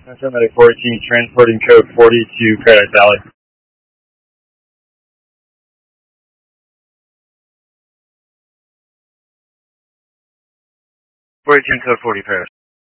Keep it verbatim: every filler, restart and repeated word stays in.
Central Medic fourteen, transporting code forty to Paradise Valley. forty-two, code forty, Paradise.